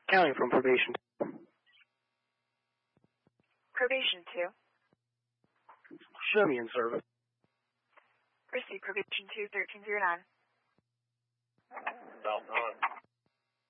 Counting from probation. Probation 2. Show me in service. Receive probation 2, 1309. South 9.